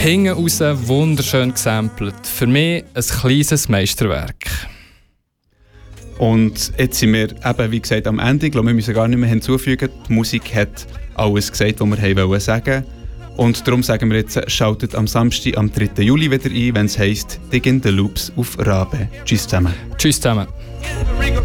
hinten raus wunderschön gesampelt. Für mich ein kleines Meisterwerk. Und jetzt sind wir eben, wie gesagt, am Ende. Ich glaube, wir müssen gar nicht mehr hinzufügen. Die Musik hat alles gesagt, was wir sagen wollten. Und darum sagen wir jetzt, schaltet am Samstag, am 3. Juli wieder ein, wenn es heisst «Digging the Loops» auf Rabe. Tschüss zusammen. Tschüss zusammen.